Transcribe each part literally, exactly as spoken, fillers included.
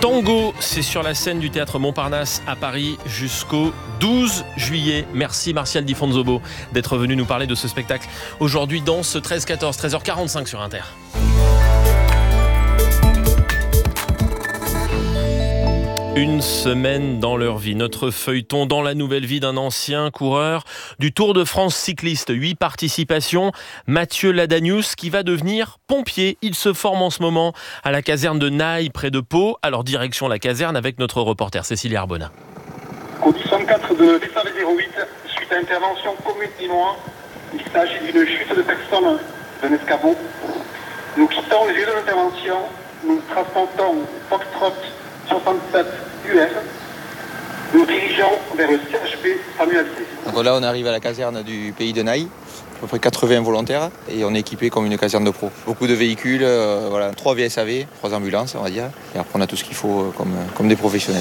Tango, c'est sur la scène du Théâtre Montparnasse à Paris jusqu'au douze juillet. Merci Martial Di Fonzobo d'être venu nous parler de ce spectacle aujourd'hui dans ce treize quatorze, treize heures quarante-cinq sur Inter. Une semaine dans leur vie, notre feuilleton dans la nouvelle vie d'un ancien coureur du Tour de France cycliste. Huit participations, Mathieu Ladanius qui va devenir pompier. Il se forme en ce moment à la caserne de Naï près de Pau. Alors direction la caserne avec notre reporter Cécilia Arbona. Code soixante-quatre de D S A V zéro huit, suite à intervention commune Dinois, il s'agit d'une chute de personne d'un escabeau. Nous quittons les lieux de l'intervention, nous transportons Foxtrot soixante-sept U R. Nous dirigeons vers le C H P Samuel C. Donc là, on arrive à la caserne du pays de Naï, à peu près quatre-vingts volontaires, et on est équipé comme une caserne de pro. Beaucoup de véhicules, euh, voilà, trois V S A V, trois ambulances, on va dire, et après on a tout ce qu'il faut euh, comme, comme des professionnels.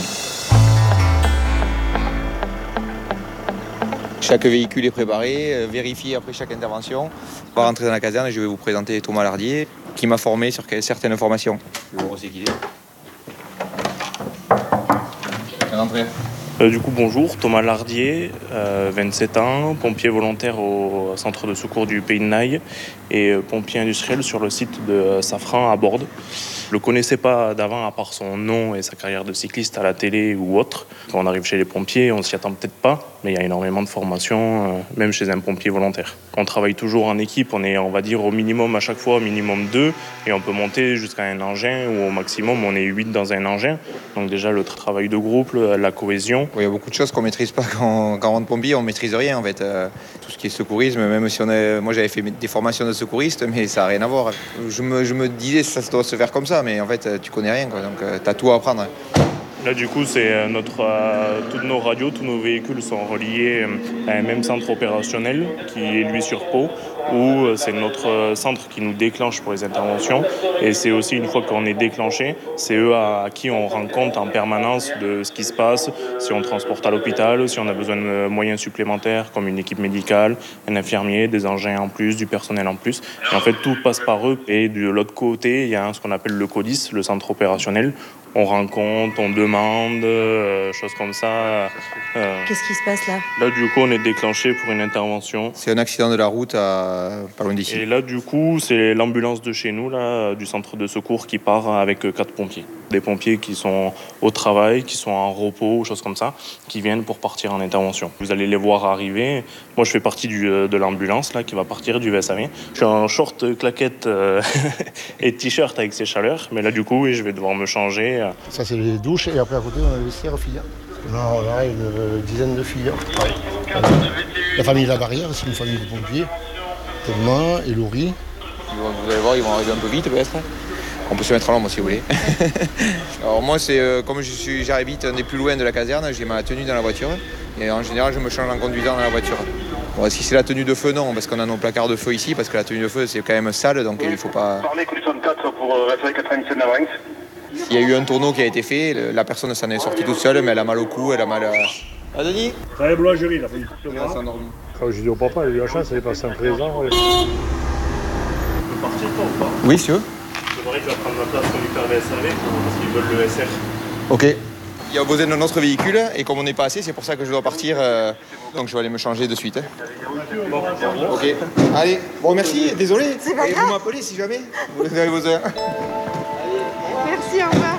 Chaque véhicule est préparé, euh, vérifié après chaque intervention. On va rentrer dans la caserne et je vais vous présenter Thomas Lardier, qui m'a formé sur certaines formations. Je vais vous recycler. Rentrez. Euh, du coup, bonjour, Thomas Lardier, euh, vingt-sept ans, pompier volontaire au centre de secours du Pays de Naï et euh, pompier industriel sur le site de euh, Safran à Bordes. Je ne le connaissais pas d'avant à part son nom et sa carrière de cycliste à la télé ou autre. Quand on arrive chez les pompiers, on ne s'y attend peut-être pas, mais il y a énormément de formation, euh, même chez un pompier volontaire. On travaille toujours en équipe, on est, on va dire, au minimum à chaque fois, au minimum deux, et on peut monter jusqu'à un engin, ou au maximum, on est huit dans un engin. Donc déjà, le travail de groupe, la cohésion. Oui, il y a beaucoup de choses qu'on ne maîtrise pas quand, quand on rentre pompier, on ne maîtrise rien en fait. Euh, tout ce qui est secourisme, même si on est... Moi j'avais fait des formations de secouriste, mais ça n'a rien à voir. Je me, je me disais ça doit se faire comme ça, mais en fait tu connais rien, quoi, donc euh, tu as tout à apprendre. Là, du coup, c'est notre, euh, toutes nos radios, tous nos véhicules sont reliés à un même centre opérationnel qui est lui sur Pau, où c'est notre centre qui nous déclenche pour les interventions. Et c'est aussi une fois qu'on est déclenché, c'est eux à, à qui on rend compte en permanence de ce qui se passe, si on transporte à l'hôpital, si on a besoin de moyens supplémentaires comme une équipe médicale, un infirmier, des engins en plus, du personnel en plus. Et en fait, tout passe par eux. Et de l'autre côté, il y a ce qu'on appelle le CODIS, le centre opérationnel. On rencontre, on demande, euh, choses comme ça. Euh. Qu'est-ce qui se passe là ? Là, du coup, on est déclenché pour une intervention. C'est un accident de la route à pas loin d'ici. Et là, du coup, c'est l'ambulance de chez nous, là, du centre de secours, qui part avec quatre pompiers. Des pompiers qui sont au travail, qui sont en repos, choses comme ça, qui viennent pour partir en intervention. Vous allez les voir arriver. Moi, je fais partie du, de l'ambulance, là, qui va partir du V S A V. Je suis en short, claquette euh, et t-shirt avec ses chaleurs. Mais là, du coup, oui, je vais devoir me changer. Ça, c'est les douches, et après, à côté, on a le vestiaire filles. On a, on a une dizaine de filles. Ouais. La famille de la Barrière, c'est une famille de pompiers. Thomas et Laurie. Vous allez voir, ils vont arriver un peu vite, peut-être. On peut se mettre à l'ombre si vous voulez. Alors moi, c'est euh, comme je suis, j'arrive vite, on est plus loin de la caserne, j'ai ma tenue dans la voiture. Et en général, je me change en conduisant dans la voiture. Bon, si c'est la tenue de feu, non, parce qu'on a nos placards de feu ici, parce que la tenue de feu, c'est quand même sale, donc oui, il ne faut pas... Parlez code soixante-quatre pour euh, référer quatre-vingt-dix-sept d'avance. Il y a eu un tourneau qui a été fait, la personne s'en est sortie toute seule, mais elle a mal au cou, elle a mal à... Ah, Denis ? Ça la boulangerie, là. Il s'est endormi. Quand je dis au papa, il a eu la chance, elle est passée en présent. Ouais. Tu peux partir, toi, ou pas ? Oui, si tu veux. C'est vrai que je vais prendre ma place comme hyper V S A V parce qu'ils veulent le S R. Ok. Il y a besoin de notre véhicule, et comme on n'est pas assez, c'est pour ça que je dois partir. Euh, donc je vais aller me changer de suite. Bon, ok. Allez, bon merci, désolé. C'est pas et grave. vous m'appelez si jamais vous avez besoin. Merci, au revoir.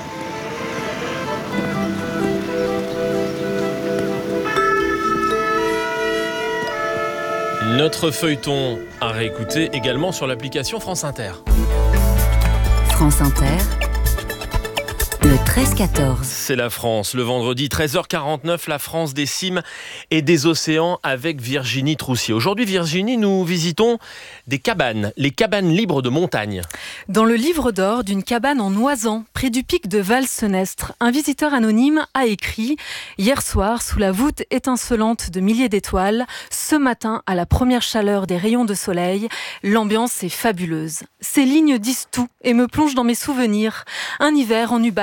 Notre feuilleton à réécouter également sur l'application France Inter. France Inter, le treize quatorze. C'est la France. Le vendredi treize heures quarante-neuf, la France des cimes et des océans avec Virginie Troussier. Aujourd'hui, Virginie, nous visitons des cabanes, les cabanes libres de montagne. Dans le livre d'or d'une cabane en Oisan, près du pic de Val-Senestre, un visiteur anonyme a écrit « Hier soir, sous la voûte étincelante de milliers d'étoiles, ce matin, à la première chaleur des rayons de soleil, l'ambiance est fabuleuse. Ces lignes disent tout et me plongent dans mes souvenirs. Un hiver en Ubaye, il fallait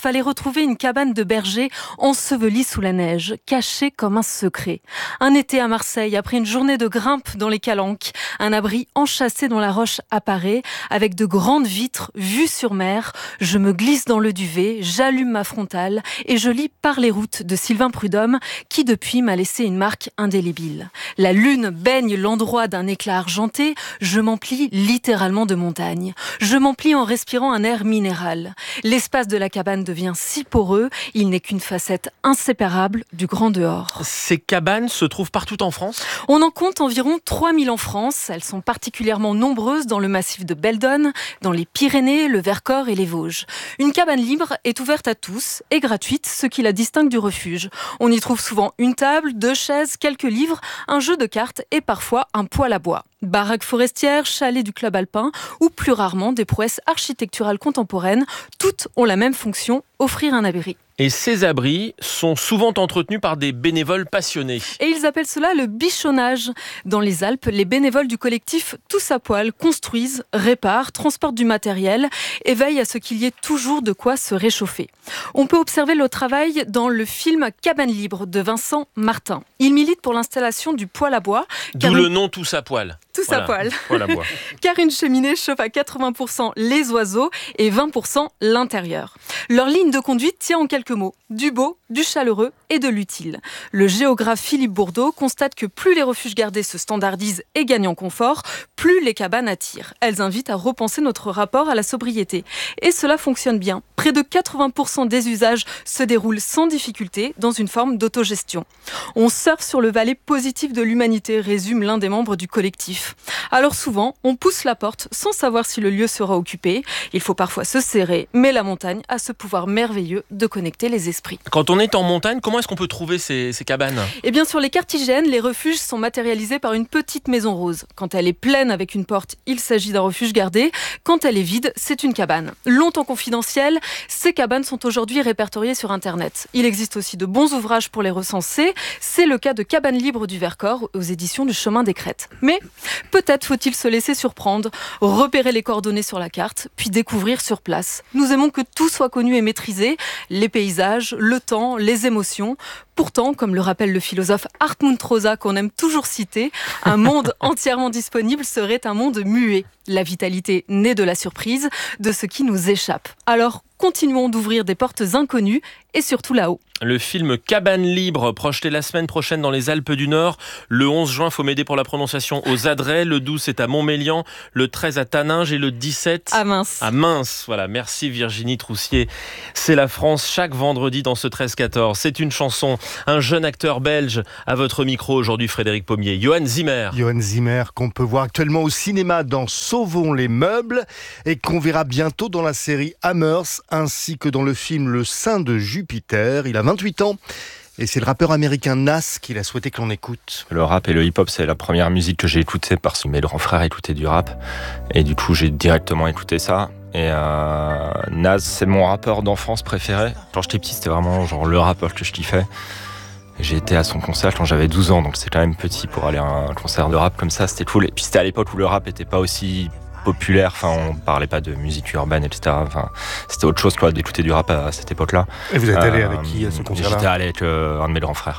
fallait retrouver une cabane de berger ensevelie sous la neige, cachée comme un secret. Un été à Marseille, après une journée de grimpe dans les calanques, un abri enchâssé dans la roche apparaît, avec de grandes vitres vues sur mer. Je me glisse dans le duvet, j'allume ma frontale et je lis Par les routes de Sylvain Prudhomme, qui depuis m'a laissé une marque indélébile. La lune baigne l'endroit d'un éclat argenté, je m'emplis littéralement de montagne. Je m'emplis en respirant un air minéral. L'espace de la cabane devient si poreux, il n'est qu'une facette inséparable du grand dehors. Ces cabanes se trouvent partout en France ? On en compte environ trois mille en France. Elles sont particulièrement nombreuses dans le massif de Beldonne, dans les Pyrénées, le Vercors et les Vosges. Une cabane libre est ouverte à tous et gratuite, ce qui la distingue du refuge. On y trouve souvent une table, deux chaises, quelques livres, un jeu de cartes et parfois un poêle à bois. Baraques forestières, chalets du club alpin ou plus rarement des prouesses architecturales contemporaines, toutes ont la même fonction, offrir un abri. Et ces abris sont souvent entretenus par des bénévoles passionnés. Et ils appellent cela le bichonnage. Dans les Alpes, les bénévoles du collectif Tous à poil construisent, réparent, transportent du matériel et veillent à ce qu'il y ait toujours de quoi se réchauffer. On peut observer le travail dans le film Cabane libre de Vincent Martin. Il milite pour l'installation du poêle à bois. D'où le nom Tous à poil. Tous voilà, à poil. Poêle à bois. Car une cheminée chauffe à quatre-vingts pour cent les oiseaux et vingt pour cent l'intérieur. Leur ligne de conduite tient en quelques mots. Du beau, du chaleureux et de l'utile. Le géographe Philippe Bourdeau constate que plus les refuges gardés se standardisent et gagnent en confort, plus les cabanes attirent. Elles invitent à repenser notre rapport à la sobriété. Et cela fonctionne bien. Près de quatre-vingts pour cent des usages se déroulent sans difficulté dans une forme d'autogestion. On surfe sur le valet positif de l'humanité, résume l'un des membres du collectif. Alors souvent, on pousse la porte sans savoir si le lieu sera occupé. Il faut parfois se serrer, mais la montagne a ce pouvoir merveilleux de connecter les esprits. Quand on est en montagne, comment est-ce qu'on peut trouver ces, ces cabanes ? Eh bien, sur les cartes I G N, les refuges sont matérialisés par une petite maison rose. Quand elle est pleine avec une porte, il s'agit d'un refuge gardé. Quand elle est vide, c'est une cabane. Longtemps confidentielle, ces cabanes sont aujourd'hui répertoriées sur Internet. Il existe aussi de bons ouvrages pour les recenser. C'est le cas de Cabane libre du Vercors aux éditions du Chemin des Crêtes. Mais peut-être faut-il se laisser surprendre, repérer les coordonnées sur la carte, puis découvrir sur place. Nous aimons que tout soit connu et maîtrisé, les paysages, le temps, les émotions. Pourtant, comme le rappelle le philosophe Hartmut Rosa, qu'on aime toujours citer, un monde entièrement disponible serait un monde muet. La vitalité naît de la surprise, de ce qui nous échappe. Alors, continuons d'ouvrir des portes inconnues et surtout là-haut. Le film Cabane libre, projeté la semaine prochaine dans les Alpes du Nord. Le onze juin, faut m'aider pour la prononciation, aux Adrets. Le douze, c'est à Montmélian. Le treize, à Taninges. Et le dix-sept... à Mince. À Mince. Voilà, merci Virginie Troussier. C'est la France, chaque vendredi dans ce treize quatorze. C'est une chanson. Un jeune acteur belge à votre micro aujourd'hui, Frédéric Pommier. Johan Zimmer. Johan Zimmer, qu'on peut voir actuellement au cinéma dans Sauvons les meubles et qu'on verra bientôt dans la série Hammers ainsi que dans le film Le sein de Jupiter. Il a vingt-huit ans. Et c'est le rappeur américain Nas qu'il a souhaité que l'on écoute. Le rap et le hip-hop, c'est la première musique que j'ai écoutée parce que mes grands frères écoutaient du rap. Et du coup, j'ai directement écouté ça. Et euh, Nas, c'est mon rappeur d'enfance préféré. Quand j'étais petit, c'était vraiment genre le rappeur que je kiffais. J'ai été à son concert quand j'avais douze ans, donc c'est quand même petit pour aller à un concert de rap comme ça, c'était cool. Et puis c'était à l'époque où le rap était pas aussi populaire, enfin on parlait pas de musique urbaine, et cetera. Enfin, c'était autre chose quoi, d'écouter du rap à cette époque-là. Et vous êtes allé euh, avec qui à ce concert-là ? J'étais allé avec euh, un de mes grands frères.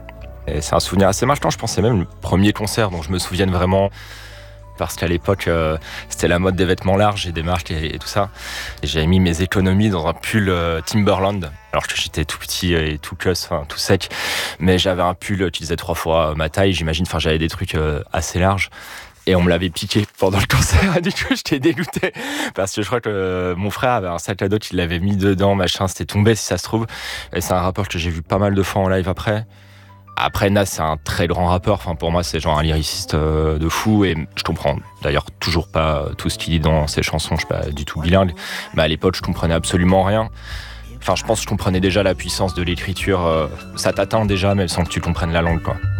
Et c'est un souvenir assez marquant, je pense, c'est même le premier concert dont je me souvienne vraiment. Parce qu'à l'époque, euh, c'était la mode des vêtements larges et des marques et, et tout ça. Et j'avais mis mes économies dans un pull euh, Timberland, alors que j'étais tout petit et tout cuss, enfin tout sec. Mais j'avais un pull qui faisait trois fois ma taille, j'imagine. Enfin, j'avais des trucs euh, assez larges. Et on me l'avait piqué pendant le concert. Du coup, j'étais dégoûté. Parce que je crois que euh, mon frère avait un sac à dos qu'il l'avait mis dedans, machin. C'était tombé, si ça se trouve. Et c'est un rappeur que j'ai vu pas mal de fois en live après. Après, Nas, c'est un très grand rappeur. Enfin, pour moi, c'est genre un lyriciste euh, de fou. Et je comprends d'ailleurs toujours pas tout ce qu'il dit dans ses chansons. Je suis pas du tout bilingue. Mais à l'époque, je comprenais absolument rien. Enfin, je pense que je comprenais déjà la puissance de l'écriture. Euh, ça t'atteint déjà, même sans que tu comprennes la langue, quoi.